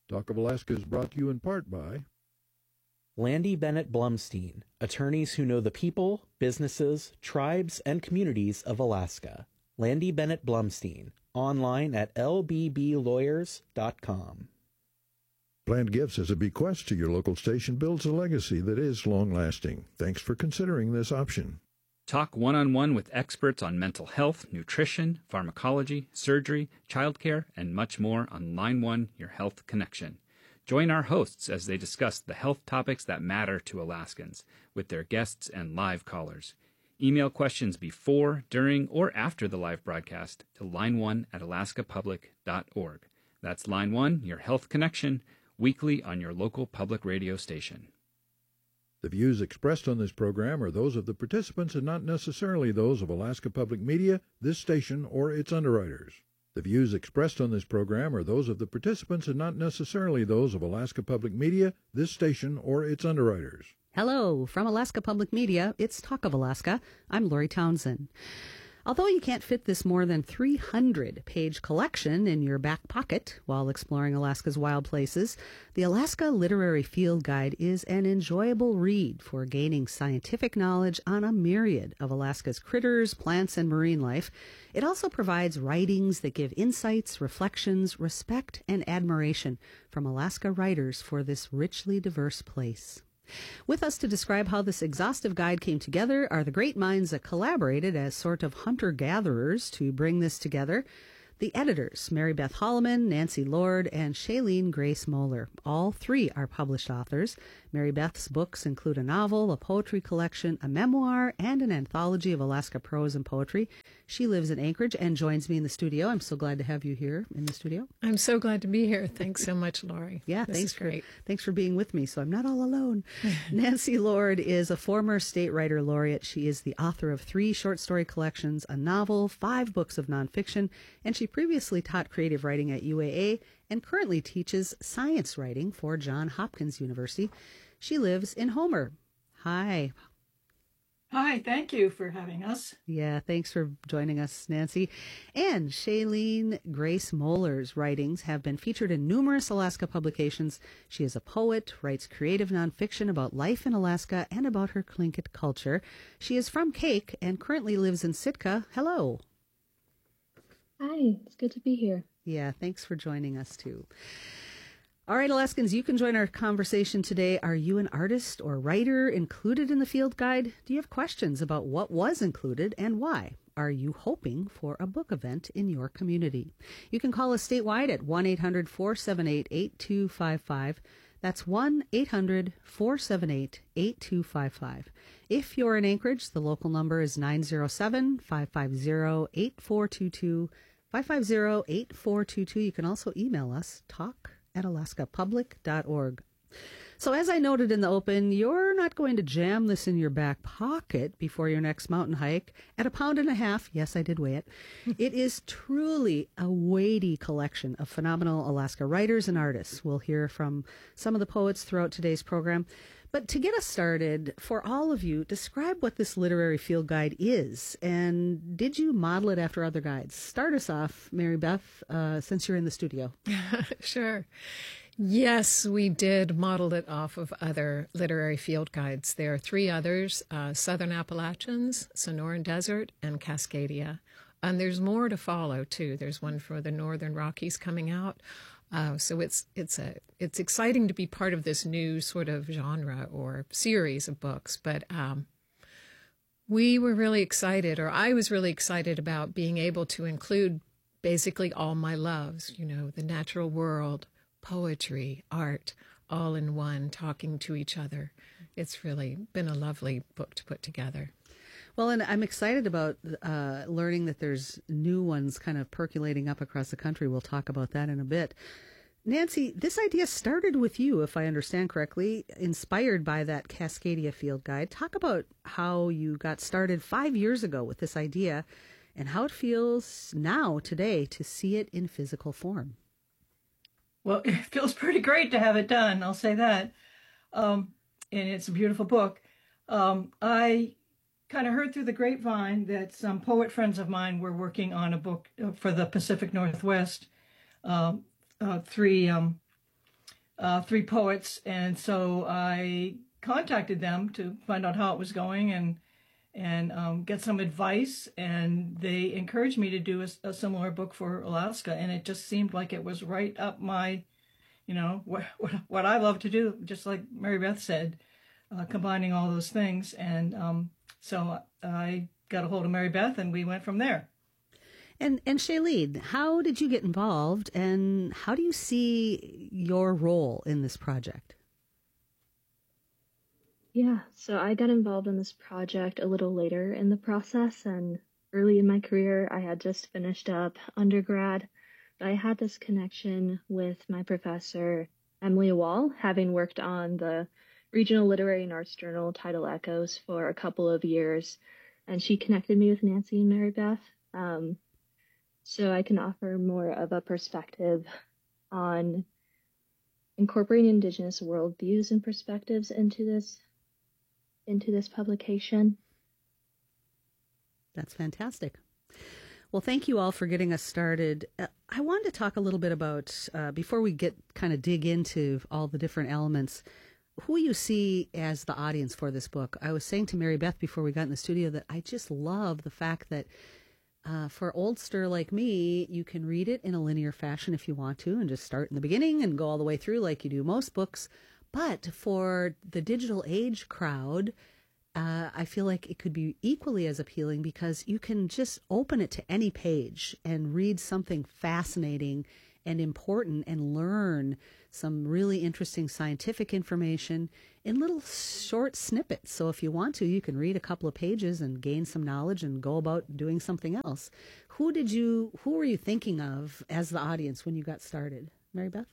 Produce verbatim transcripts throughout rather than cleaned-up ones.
Talk of Alaska is brought to you in part by Landy Bennett Blumstein, attorneys who know the people, businesses, tribes, and communities of Alaska. Landy Bennett Blumstein, online at l b b lawyers dot com. Planned Gifts as a bequest to your local station builds a legacy that is long-lasting. Thanks for considering this option. Talk one-on-one with experts on mental health, nutrition, pharmacology, surgery, childcare, and much more on Line one, Your Health Connection. Join our hosts as they discuss the health topics that matter to Alaskans with their guests and live callers. Email questions before, during, or after the live broadcast to line one at alaska public dot org. That's Line one, Your Health Connection, weekly on your local public radio station. The views expressed on this program are those of the participants and not necessarily those of Alaska Public Media, this station, or its underwriters. The views expressed on this program are those of the participants and not necessarily those of Alaska Public Media, this station, or its underwriters. Hello, from Alaska Public Media, it's Talk of Alaska. I'm Lori Townsend. Although you can't fit this more than three hundred page collection in your back pocket while exploring Alaska's wild places, the Alaska Literary Field Guide is an enjoyable read for gaining scientific knowledge on a myriad of Alaska's critters, plants, and marine life. It also provides writings that give insights, reflections, respect, and admiration from Alaska writers for this richly diverse place. With us to describe how this exhaustive guide came together are the great minds that collaborated as sort of hunter-gatherers to bring this together. The editors, Mary Beth Holloman, Nancy Lord, and Shailene Grace Moeller. All three are published authors. Mary Beth's books include a novel, a poetry collection, a memoir, and an anthology of Alaska prose and poetry. She lives in Anchorage and joins me in the studio. I'm so glad to have you here in the studio. I'm so glad to be here. Thanks so much, Lori. Yeah, this thanks is great. For, thanks for being with me, so I'm not all alone. Nancy Lord is a former state writer laureate. She is the author of three short story collections, a novel, five books of nonfiction, and she previously taught creative writing at U A A and currently teaches science writing for Johns Hopkins University. She lives in Homer. Hi. Hi, thank you for having us. Yeah, thanks for joining us, Nancy. And Shailene Grace Moeller's writings have been featured in numerous Alaska publications. She is a poet, writes creative nonfiction about life in Alaska and about her Tlingit culture. She is from Cake and currently lives in Sitka. Hello. Hi, it's good to be here. Yeah, thanks for joining us, too. All right, Alaskans, you can join our conversation today. Are you an artist or writer included in the field guide? Do you have questions about what was included and why? Are you hoping for a book event in your community? You can call us statewide at one eight hundred four seven eight eight two five five. That's one eight hundred four seven eight eight two five five. If you're in Anchorage, the local number is nine zero seven, five five zero, eight four two two, five five zero, eight four two two. You can also email us, talk at alaska public dot org. So as I noted in the open, you're not going to jam this in your back pocket before your next mountain hike. At a pound and a half, yes, I did weigh it, it is truly a weighty collection of phenomenal Alaska writers and artists. We'll hear from some of the poets throughout today's program. But to get us started, for all of you, describe what this literary field guide is, and did you model it after other guides? Start us off, Mary Beth, uh, since you're in the studio. Sure. Yes, we did model it off of other literary field guides. There are three others, uh, Southern Appalachians, Sonoran Desert, and Cascadia. And there's more to follow, too. There's one for the Northern Rockies coming out. Uh, so it's it's a it's exciting to be part of this new sort of genre or series of books. But um, we were really excited, or I was really excited about being able to include basically all my loves, you know, the natural world, poetry, art, all in one, talking to each other. It's really been a lovely book to put together. Well, and I'm excited about uh, learning that there's new ones kind of percolating up across the country. We'll talk about that in a bit. Nancy, this idea started with you, if I understand correctly, inspired by that Cascadia field guide. Talk about how you got started five years ago with this idea and how it feels now, today, to see it in physical form. Well, it feels pretty great to have it done, I'll say that. Um, and it's a beautiful book. Um, I kind of heard through the grapevine that some poet friends of mine were working on a book for the Pacific Northwest. Um, uh, three um, uh, three poets. And so I contacted them to find out how it was going and and um, get some advice. And they encouraged me to do a, a similar book for Alaska. And it just seemed like it was right up my, you know, what, what, what I love to do, just like Mary Beth said, uh, combining all those things. And um, so I got a hold of Mary Beth and we went from there. And and Shailene, how did you get involved, and how do you see your role in this project? Yeah, so I got involved in this project a little later in the process, and early in my career, I had just finished up undergrad. But I had this connection with my professor, Emily Wall, having worked on the Regional Literary and Arts Journal Tidal Echoes for a couple of years, and she connected me with Nancy and Mary Beth. Um, so I can offer more of a perspective on incorporating Indigenous worldviews and perspectives into this into this publication. That's fantastic. Well, thank you all for getting us started. Uh, I wanted to talk a little bit about, uh, before we get kind of dig into all the different elements, who you see as the audience for this book. I was saying to Mary Beth before we got in the studio that I just love the fact that uh, for oldster like me, you can read it in a linear fashion if you want to and just start in the beginning and go all the way through like you do most books. But for the digital age crowd, uh, I feel like it could be equally as appealing because you can just open it to any page and read something fascinating and important and learn some really interesting scientific information in little short snippets. So if you want to, you can read a couple of pages and gain some knowledge and go about doing something else. Who did you, who were you thinking of as the audience when you got started? Mary Beth?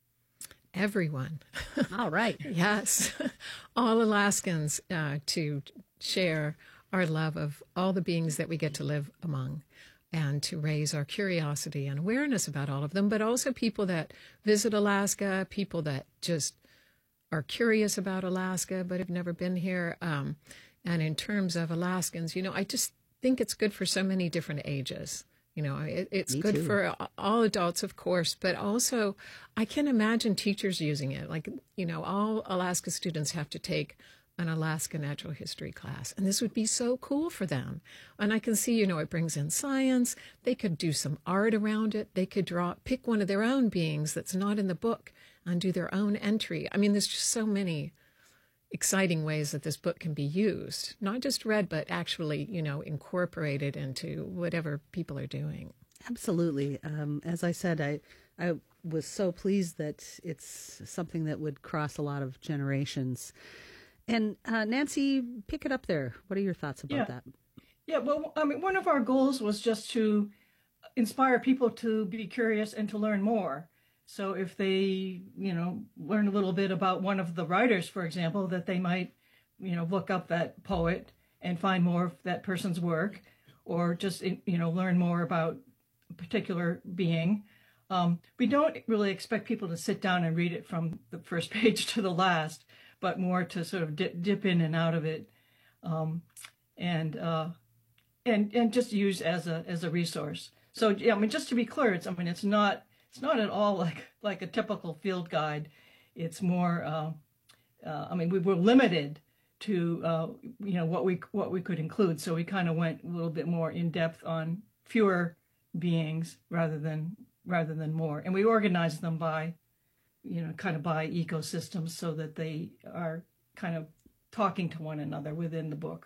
Everyone. All right. Yes. All Alaskans uh, to share our love of all the beings that we get to live among and to raise our curiosity and awareness about all of them, but also people that visit Alaska, people that just are curious about Alaska but have never been here. Um, and in terms of Alaskans, you know, I just think it's good for so many different ages. You know, it, it's Me good too. for all adults, of course, but also I can imagine teachers using it. Like, you know, all Alaska students have to take an Alaska natural history class, and this would be so cool for them. And I can see, you know, it brings in science. They could do some art around it. They could draw, pick one of their own beings that's not in the book and do their own entry. I mean, there's just so many exciting ways that this book can be used, not just read, but actually, you know, incorporated into whatever people are doing. Absolutely. Um, as I said, I I was so pleased that it's something that would cross a lot of generations. And uh, Nancy, pick it up there. What are your thoughts about Yeah. that? Yeah, well, I mean, one of our goals was just to inspire people to be curious and to learn more. So if they, you know, learn a little bit about one of the writers, for example, that they might, you know, look up that poet and find more of that person's work, or just, you know, learn more about a particular being. Um, we don't really expect people to sit down and read it from the first page to the last, but more to sort of dip, dip in and out of it, um, and uh, and and just use as a as a resource. So yeah, I mean, just to be clear, it's I mean, it's not. It's not at all like like a typical field guide. It's more. Uh, uh, I mean, we were limited to uh, you know what we what we could include, so we kind of went a little bit more in depth on fewer beings rather than rather than more, and we organized them by, you know, kind of by ecosystems so that they are kind of talking to one another within the book.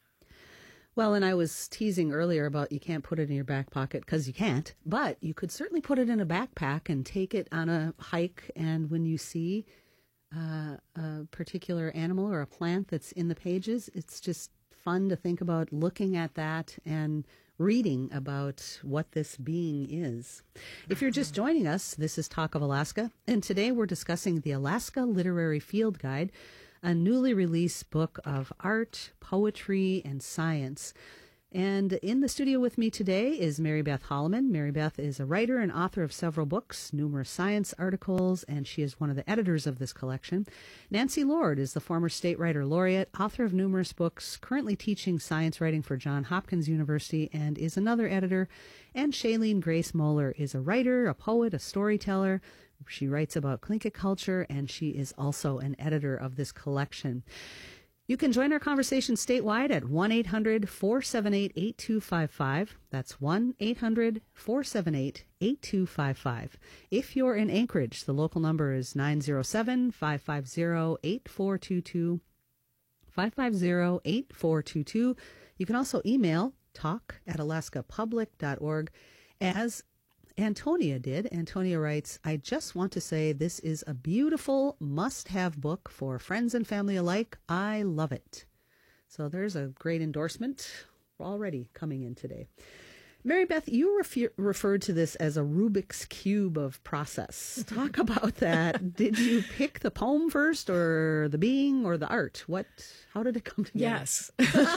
Well, and I was teasing earlier about you can't put it in your back pocket because you can't, but you could certainly put it in a backpack and take it on a hike. And when you see uh, a particular animal or a plant that's in the pages, it's just fun to think about looking at that and reading about what this being is. If you're just joining us, this is Talk of Alaska, and today we're discussing the Alaska Literary Field Guide, a newly released book of art, poetry, and science. And in the studio with me today is Mary Beth Holloman. Mary Beth is a writer and author of several books, numerous science articles, and she is one of the editors of this collection. Nancy Lord is the former state writer laureate, author of numerous books, currently teaching science writing for Johns Hopkins University, and is another editor. And Shailene Grace Moeller is a writer, a poet, a storyteller. She writes about Tlingit culture, and she is also an editor of this collection. You can join our conversation statewide at one eight hundred four seven eight eight two five five. That's one eight hundred four seven eight eight two five five. If you're in Anchorage, the local number is nine zero seven, five five zero, eight four two two, five five zero, eight four two two. You can also email talk at alaska public dot org, as Antonia did. Antonia writes, I just want to say this is a beautiful must-have book for friends and family alike. I love it. So there's a great endorsement already coming in today. Mary Beth, you refer- referred to this as a Rubik's Cube of process. Talk about that. Did you pick the poem first, or the being, or the art? What? How did it come together? Yes.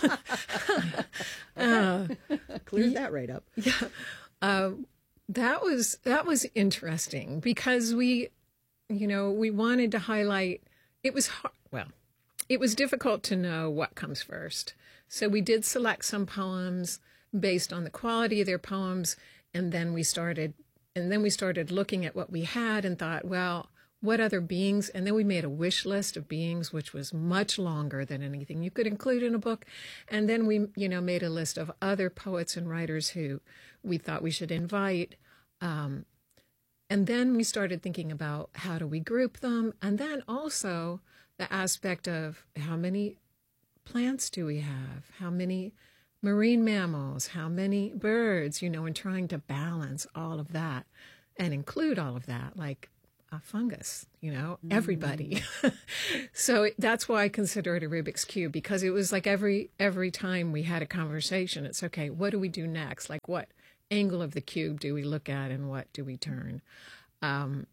uh, Cleared that right up. Yeah. Uh, That was that was interesting because we, you know, we wanted to highlight. It was hard, well, it was difficult to know what comes first. So we did select some poems based on the quality of their poems, and then we started, and then we started looking at what we had and thought, well, what other beings? And then we made a wish list of beings, which was much longer than anything you could include in a book. And then we, you know, made a list of other poets and writers who we thought we should invite. Um, and then we started thinking about how do we group them? And then also the aspect of how many plants do we have? How many marine mammals? How many birds? You know, and trying to balance all of that and include all of that, like a fungus, you know, mm. everybody. So that's why I consider it a Rubik's Cube, because it was like every every time we had a conversation, it's okay, what do we do next? Like, what angle of the cube do we look at and what do we turn? Um,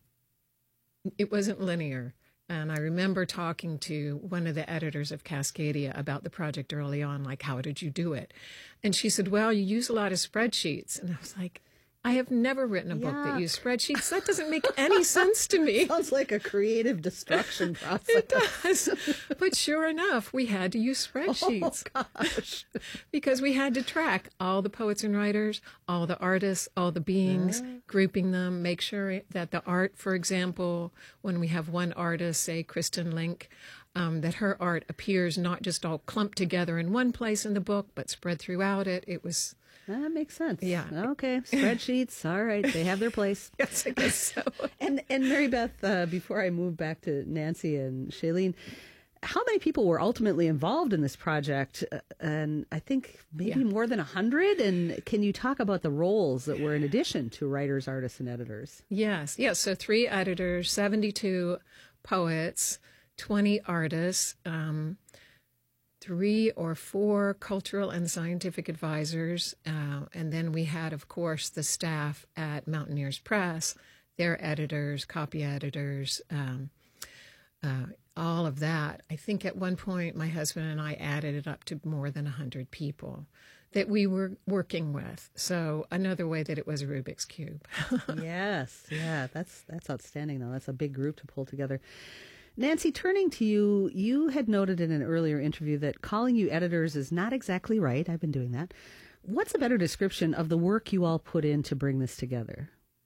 it wasn't linear. And I remember talking to one of the editors of Cascadia about the project early on, like, how did you do it? And she said, well, you use a lot of spreadsheets. And I was like, I have never written a book Yuck. that used spreadsheets. That doesn't make any sense to me. Sounds like a creative destruction process. It does. But sure enough, we had to use spreadsheets. Oh, gosh. Because we had to track all the poets and writers, all the artists, all the beings, yeah. grouping them, make sure that the art, for example, when we have one artist, say Kristen Link, um, that her art appears not just all clumped together in one place in the book, but spread throughout it. It was... That makes sense. Yeah. Okay. Spreadsheets. All right. They have their place. Yes, I guess so. and and Mary Beth, uh, before I move back to Nancy and Shailene, how many people were ultimately involved in this project? Uh, and I think maybe yeah. more than a hundred. And can you talk about the roles that were in addition to writers, artists, and editors? Yes. Yes. So three editors, seventy-two poets, twenty artists, um, three or four cultural and scientific advisors. Uh, and then we had, of course, the staff at Mountaineers Press, their editors, copy editors, um, uh, all of that. I think at one point my husband and I added it up to more than one hundred people that we were working with. So another way that it was a Rubik's Cube. Yes. Yeah, that's that's outstanding, though. That's a big group to pull together. Nancy, turning to you, you had noted in an earlier interview that calling you editors is not exactly right. I've been doing that. What's a better description of the work you all put in to bring this together?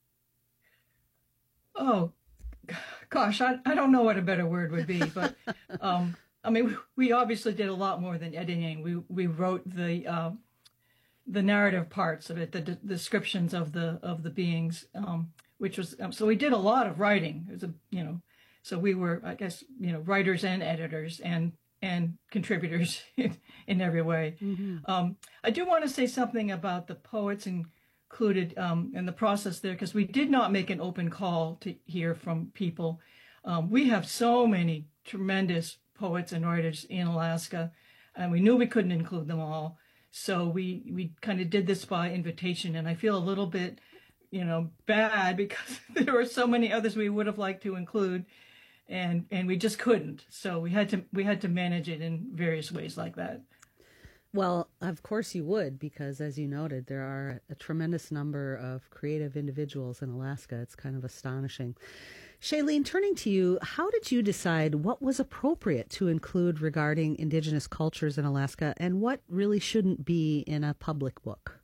Oh, gosh, I, I don't know what a better word would be, but um, I mean, we obviously did a lot more than editing. We we wrote the uh, the narrative parts of it, the d- descriptions of the of the beings, um, which was um, so we did a lot of writing. It was a you know. So we were, I guess, you know, writers and editors and and contributors in, in every way. Mm-hmm. Um, I do want to say something about the poets included um, in the process there, because we did not make an open call to hear from people. Um, we have so many tremendous poets and writers in Alaska, and we knew we couldn't include them all. So we, we kind of did this by invitation, and I feel a little bit, you know, bad because there were so many others we would have liked to include. And and we just couldn't, so we had to we had to manage it in various ways like that. Well, of course you would, because as you noted, there are a tremendous number of creative individuals in Alaska. It's kind of astonishing. Shailene, turning to you, how did you decide what was appropriate to include regarding Indigenous cultures in Alaska and what really shouldn't be in a public book?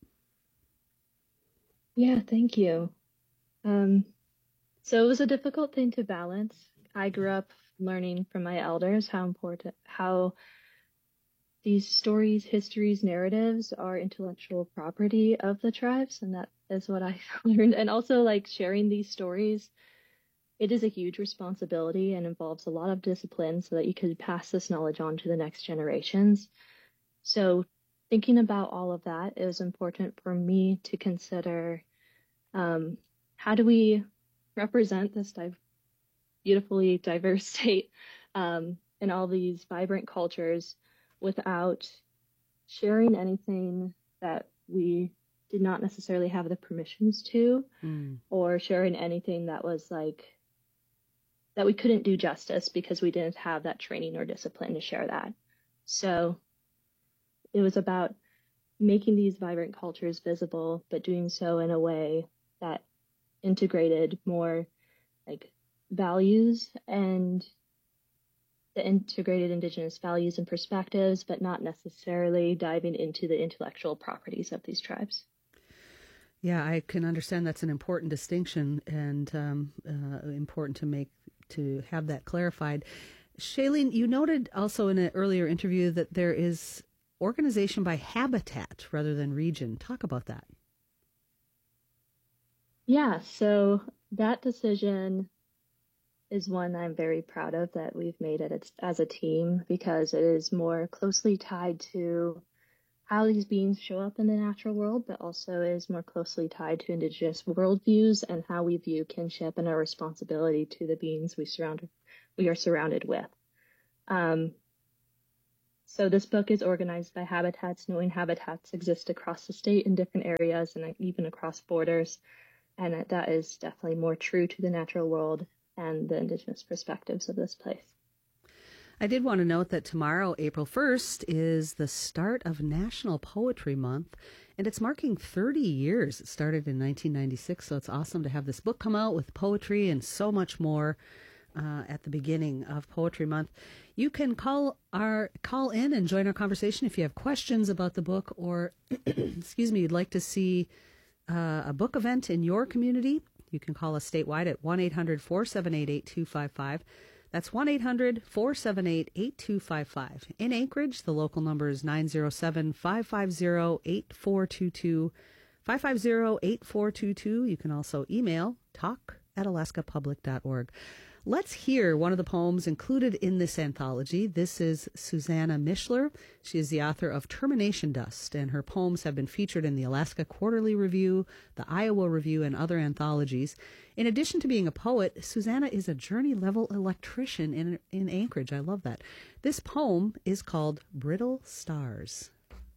Yeah, thank you. Um, so it was a difficult thing to balance. I grew up learning from my elders how important, how these stories, histories, narratives are intellectual property of the tribes, and that is what I learned. And also, like, sharing these stories, it is a huge responsibility and involves a lot of discipline so that you could pass this knowledge on to the next generations. So thinking about all of that, it was important for me to consider um, how do we represent this di- beautifully diverse state um, and all these vibrant cultures without sharing anything that we did not necessarily have the permissions to, mm. or sharing anything that was like, that we couldn't do justice because we didn't have that training or discipline to share that. So it was about making these vibrant cultures visible, but doing so in a way that integrated more like values and the integrated Indigenous values and perspectives, but not necessarily diving into the intellectual properties of these tribes. Yeah, I can understand that's an important distinction and um, uh, important to make to have that clarified. Shailene, you noted also in an earlier interview that there is organization by habitat rather than region. Talk about that. Yeah, so that decision is one I'm very proud of that we've made it as a team, because it is more closely tied to how these beings show up in the natural world, but also is more closely tied to Indigenous worldviews and how we view kinship and our responsibility to the beings we surround we are surrounded with. Um, so this book is organized by habitats, knowing habitats exist across the state in different areas and even across borders, and that is definitely more true to the natural world and the Indigenous perspectives of this place. I did want to note that tomorrow, April first, is the start of National Poetry Month, and it's marking thirty years. It started in nineteen ninety-six, so it's awesome to have this book come out with poetry and so much more uh, at the beginning of Poetry Month. You can call our call in and join our conversation if you have questions about the book, or, excuse me, you'd like to see uh, a book event in your community. You can call us statewide at one eight hundred four seven eight eight two five five. That's one eight hundred four seven eight eight two five five. In Anchorage, the local number is nine zero seven five five zero eight four two two, five five zero eight four two two. You can also email talk at alaska public dot org. Let's hear one of the poems included in this anthology. This is Susanna Mishler. She is the author of Termination Dust, and her poems have been featured in the Alaska Quarterly Review, the Iowa Review, and other anthologies. In addition to being a poet, Susanna is a journey-level electrician in, in Anchorage. I love that. This poem is called Brittle Stars.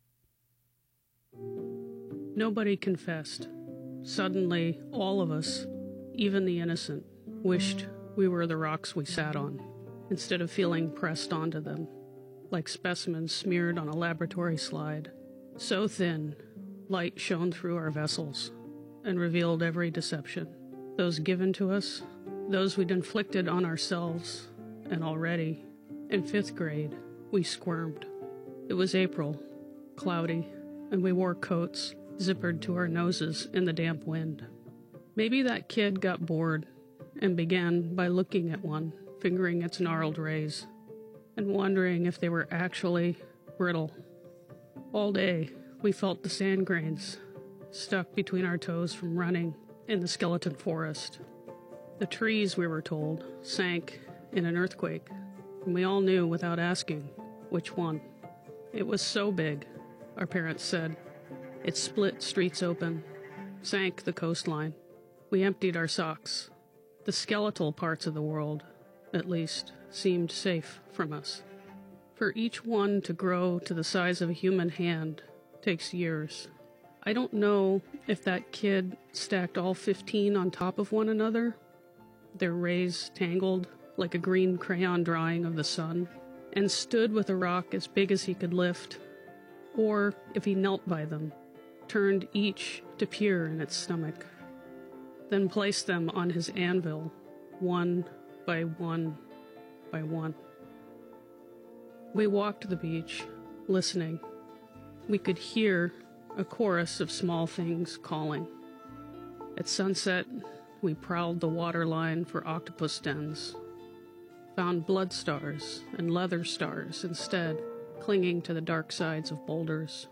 Nobody confessed. Suddenly, all of us, even the innocent, wished we were the rocks we sat on, instead of feeling pressed onto them, like specimens smeared on a laboratory slide. So thin, light shone through our vessels and revealed every deception, those given to us, those we'd inflicted on ourselves, and already, in fifth grade, we squirmed. It was April, cloudy, and we wore coats zippered to our noses in the damp wind. Maybe that kid got bored and began by looking at one, fingering its gnarled rays, and wondering if they were actually brittle. All day, we felt the sand grains stuck between our toes from running in the skeleton forest. The trees, we were told, sank in an earthquake, and we all knew without asking which one. It was so big, our parents said. It split streets open, sank the coastline. We emptied our socks. The skeletal parts of the world, at least, seemed safe from us. For each one to grow to the size of a human hand takes years. I don't know if that kid stacked all fifteen on top of one another, their rays tangled like a green crayon drawing of the sun, and stood with a rock as big as he could lift, or if he knelt by them, turned each to peer in its stomach, then placed them on his anvil, one by one by one. We walked the beach, listening. We could hear a chorus of small things calling. At sunset, we prowled the waterline for octopus dens, found blood stars and leather stars instead, clinging to the dark sides of boulders.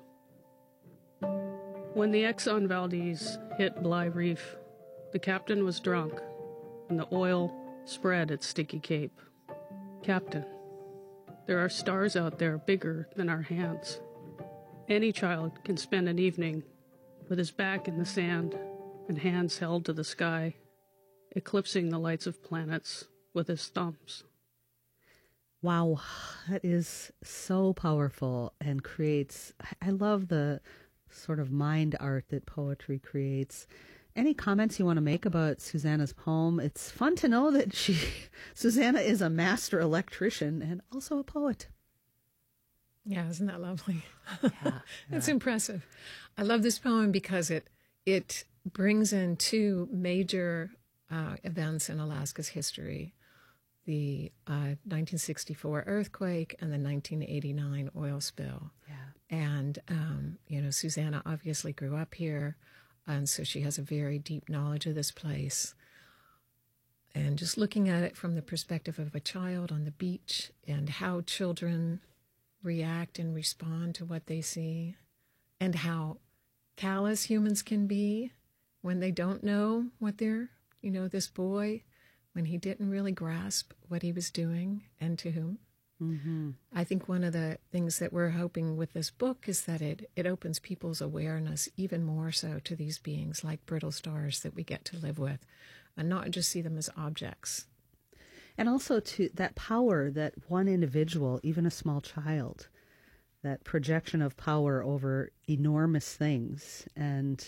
When the Exxon Valdez hit Bly Reef, the captain was drunk, and the oil spread its sticky cape. Captain, there are stars out there bigger than our hands. Any child can spend an evening with his back in the sand and hands held to the sky, eclipsing the lights of planets with his thumbs. Wow, that is so powerful and creates, I love the sort of mind art that poetry creates. Any comments you want to make about Susanna's poem? It's fun to know that she, Susanna is a master electrician and also a poet. Yeah, isn't that lovely? Yeah, It's yeah. impressive. I love this poem because it it brings in two major uh, events in Alaska's history, the uh, nineteen sixty-four earthquake and the nineteen eighty-nine oil spill. Yeah. And, um, you know, Susanna obviously grew up here, and so she has a very deep knowledge of this place. And just looking at it from the perspective of a child on the beach and how children react and respond to what they see, and how callous humans can be when they don't know what they're, you know, this boy, when he didn't really grasp what he was doing and to whom. Mm-hmm. I think one of the things that we're hoping with this book is that it, it opens people's awareness even more so to these beings like brittle stars that we get to live with, and not just see them as objects. And also to that power that one individual, even a small child, that projection of power over enormous things. And